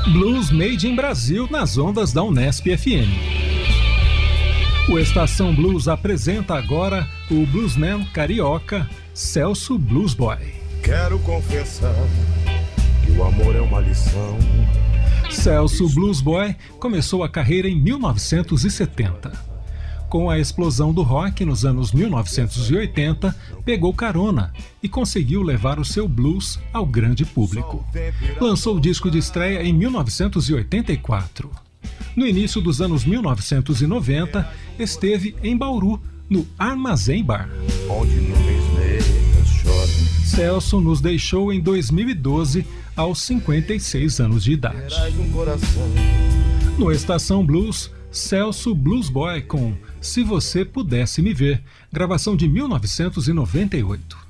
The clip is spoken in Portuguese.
Blues Made in Brasil nas ondas da Unesp FM. O Estação Blues apresenta agora o bluesman carioca Celso Blues Boy. Quero confessar que o amor é uma lição. Celso Blues Boy começou a carreira em 1970. Com a explosão do rock nos anos 1980, pegou carona e conseguiu levar o seu blues ao grande público. Lançou o disco de estreia em 1984. No início dos anos 1990, esteve em Bauru, no Armazém Bar. Onde nuvens negras choram. Celso nos deixou em 2012, aos 56 anos de idade. No Estação Blues, Celso Blues Boy com Se Você Pudesse Me Ver, gravação de 1998.